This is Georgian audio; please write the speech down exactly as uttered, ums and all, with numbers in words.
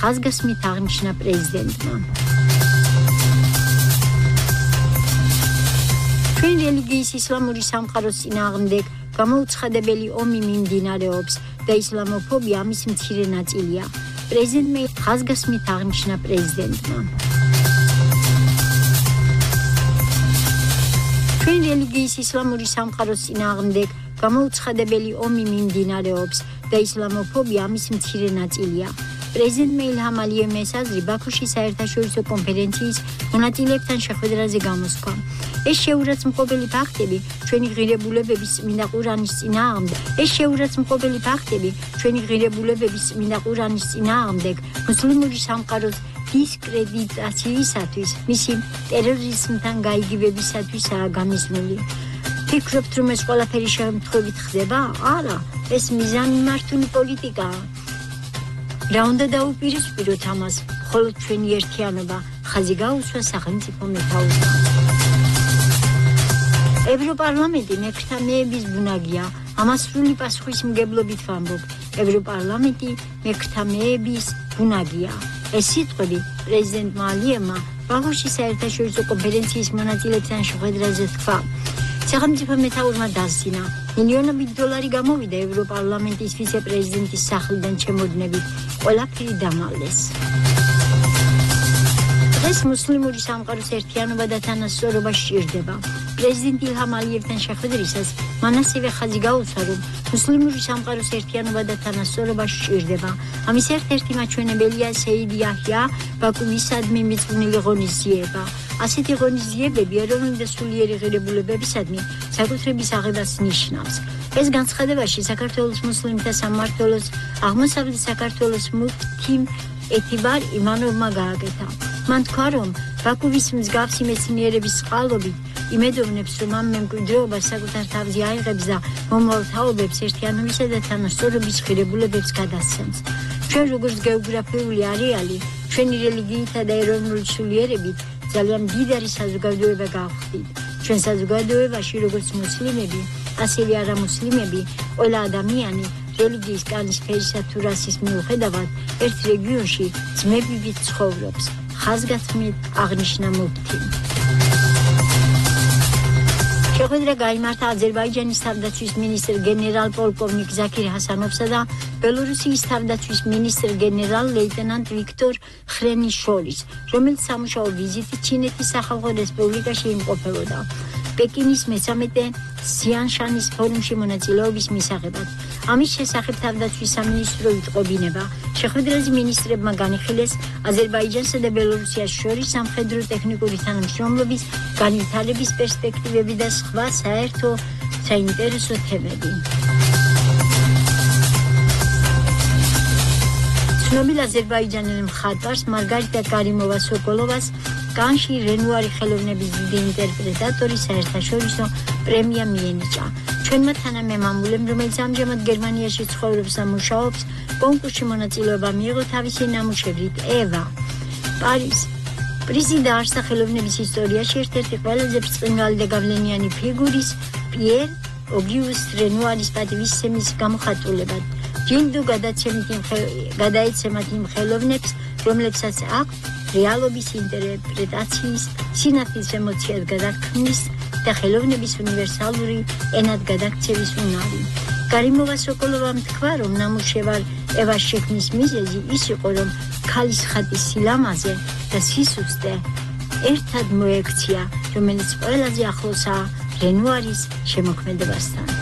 ხაზგასმით აღნიშნა პრეზიდენტმა. ჩვენ რელიგიის ისლამური სამყაროს წინააღმდეგ გამოუცხადებელი ომი მიმდინარეობს და ისლამოფობია ამის მცირე ნაწილია. პრეზიდენტმა ხაზგასმით აღნიშნა პრეზიდენტმა. ჩვენ რელიგიის ისლამური სამყაროს წინააღმდეგ გამოუცხადებელი ომი მიმდინარეობს და ისლამოფობია ამის მცირე ნაწილია. პრეზიდენტმა ილჰამ ალიევმა ესაზრი ბაქოში საერთაშორისო კონფერენციის მონაწილეებთან შეხვედრაზე გამოსვა. ეს შეურაცხმყოფელი ფაქტები ჩვენი ღირებულებების წმინდა ყურანის წინააღმდეგ ეს შეურაცხმყოფელი ფაქტები ჩვენი ღირებულებების წმინდა ყურანის წინააღმდეგ მუსლიმური სამყაროს დისკრედიტაციისათვის მისი ტერორიზმთან გაიგივებისათვისაა გამიზნული. ფიქრობთ რომ ეს ყველაფერი შემთხვევით ხდება? არა, ეს მიზანმიმართული პოლიტიკაა. რა უნდა დაუპირისპიროთ ამას? მხოლოდ ჩვენი ერთიანობა, ხაზი გაუსვა სახელმწიფო მეთაურმა. ევროპარლამენტი მექრთამეების ბუნაგია. ამას სრული პასუხისმგებლობით ვამბობ. ევროპარლამენტი მექრთამეების ბუნაგია. ეს სიტყვები პრეზიდენტმა ალიევმა ბაქოში საერთაშორისო კონფერენციის მონაწილეებთან შეხვედრაზე თქვა. სახელმწიფო მეთაურმა დასძინა, მილიონობით დოლარი გამოვიდა ევროპარლამენტის ვიცე-პრეზიდენტის სახლიდან ჩემოდნებით. ყველაფერი დამალეს. დღეს მუსლიმური სამყაროს ერთიანობა და თანასწორობა სჭირდება. პრეზიდენტ ილჰამ ალიევთან შეხვედრისას მან ასევე ხაზი გაუცვა, რომ მუსლიმური სამყაროს ერთიანობა და თანასწორობა სჭირდება. ამის ერთ-ერთი მაჩვენებელია სეიდ იაჰია ბაკუვისადმი მიძღვნილი ღონისძიება. ასეთი ღონისძიებები ეროვნული და სულიერი ღირებულებებისადმი საკუთრების აღებას ნიშნავს. ეს განცხადებაში საქართველოს მუსლიმთა სამმართველოს აღმოსავლეთ საქართველოს მუფთიმ ეთიბარ იმანოვმა გააკეთა. მან თქვა, რომ ბაქუის მსგავსი მეცნიერების წყალობით იმედოვნებს, რომ ამ მემკვიდრეობას საკუთარ თავზე აიღებს და მომავალ თაობებს ერთიანობისა და თანასწორობის ღირებულებებს გადასცემს. ჩვენ როგორც გეოგრაფიული არეალი, ჩვენი რელიგიითა და ეროვნული სულიერებით ძალიან მდიდარი საზოგადოება გავხდით. ჩვენ საზოგადოებაში როგორც მუსლიმები, ასევე არამუსლიმები, ყველა ადამიანი რელიგიის კანის ფერისა თუ რასის მიუხედავად ერთ რეგიონში ძმებივით ცხოვრობს. ხაზგასმით აღნიშნა მუფთიმ. შეხვედრა გაიმართა აზერბაიჯანის თავდაცვის მინისტრ გენერალ პოლკოვნიკ ზაქირ ჰასანოვსა და ბელორუსიის თავდაცვის მინისტრ გენერალ ლეიტენანტ ვიქტორ ხრენის შორის, რომელიც სამუშაო ვიზიტით ჩინეთის სახალხო რესპუბლიკაში იმყოფებოდა. პეკინის მესამედე სიანშანის ფორუმში მონაწილეობის მისაღებად. ამის შესახებ თავდაცვის სამინისტრო იტყობინება. შეხვედრაზე მინისტრებმა განიხილეს აზერბაიჯანსა და ბელორუსიას შორის სამხედრო-ტექნიკური თანამშრომლობის განვითარების პერსპექტივები და სხვა საერთო საინტერესო თემები. ცნობილ აზერბაიჯანელ მხატვარს მარგარიტა კარიმოვა სოკოლოვას კანში რენუარი ხელოვნების დიდი ინტერპრეტატორი საერთაშორისო პრემია მიენიჭა. ჩვენმა თანამემამულემ, რომელიც ამჟამად გერმანიაში ცხოვრობს და მუშაობს, კონკურსში მონაწილეობა მიიღო თავისი ნამუშევრით ევა. პარის პრიზი დაარსდა ხელოვნების ისტორიაში ერთ-ერთი ყველაზე ბრწყინვალე და გავლენიანი ფიგურის პიერ ოგიუსტ რენუარის პატივისცემის გამოხატულებად. ჯილდო გადაეცემათ იმ ხელოვნებს, რომლებსაც აქვს რეალობის ინტერპრეტაციის, სინათლის ემოციას გადაქმნის და ხელოვნების უნივერსალური ენად გადაქცევის უნარი. კარიმოვა სოკოლოვამ თქვა, რომ ნამუშევარ ევას შექმნის მიზეზი ის იყო, რომ ქალის ხატის სილამაზე და სისუსტე ერთად მოექცია, რომელიც ყველაზე ახლოსაა რენუარის შემოქმედებასთან.